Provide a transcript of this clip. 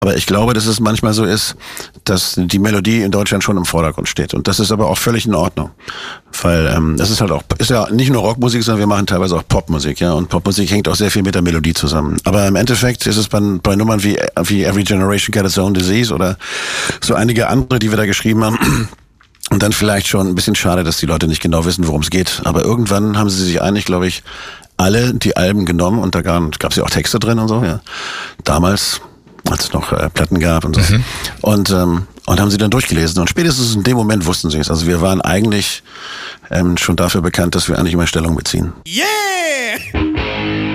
Aber ich glaube, dass es manchmal so ist, dass die Melodie in Deutschland schon im Vordergrund steht. Und das ist aber auch völlig in Ordnung. Weil das ist halt auch, ist ja nicht nur Rockmusik, sondern wir machen teilweise auch Popmusik, ja. Und Popmusik hängt auch sehr viel mit der Melodie zusammen. Aber im Endeffekt ist es bei Nummern wie Every Generation Got Its Own Disease oder so einige andere, die wir da geschrieben haben. Und dann vielleicht schon ein bisschen schade, dass die Leute nicht genau wissen, worum es geht. Aber irgendwann haben sie sich eigentlich, glaube ich, alle die Alben genommen und da gab es ja auch Texte drin und so, ja. Damals, als es noch Platten gab und so. Und haben sie dann durchgelesen. Und spätestens in dem Moment wussten sie es. Also wir waren eigentlich schon dafür bekannt, dass wir eigentlich immer Stellung beziehen. Yeah!